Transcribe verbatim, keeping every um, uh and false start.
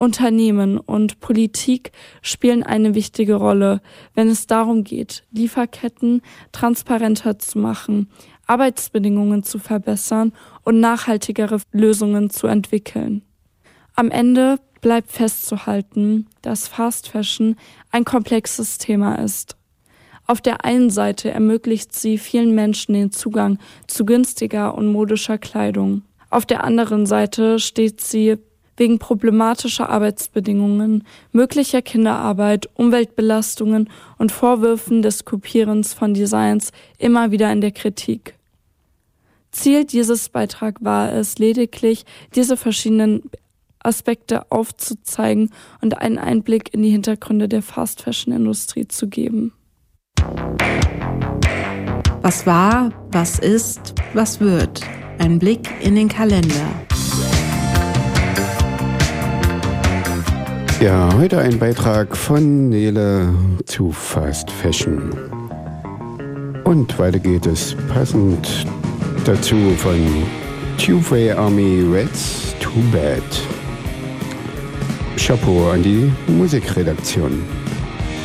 Unternehmen und Politik spielen eine wichtige Rolle, wenn es darum geht, Lieferketten transparenter zu machen, Arbeitsbedingungen zu verbessern und nachhaltigere Lösungen zu entwickeln. Am Ende bleibt festzuhalten, dass Fast Fashion ein komplexes Thema ist. Auf der einen Seite ermöglicht sie vielen Menschen den Zugang zu günstiger und modischer Kleidung. Auf der anderen Seite steht sie wegen problematischer Arbeitsbedingungen, möglicher Kinderarbeit, Umweltbelastungen und Vorwürfen des Kopierens von Designs immer wieder in der Kritik. Ziel dieses Beitrags war es lediglich, diese verschiedenen Aspekte aufzuzeigen und einen Einblick in die Hintergründe der Fast-Fashion-Industrie zu geben. Was war, was ist, was wird? Ein Blick in den Kalender. Ja, heute ein Beitrag von Nele zu Fast Fashion. Und weiter geht es passend dazu von Tufway Army Reds, Too Bad. Chapeau an die Musikredaktion.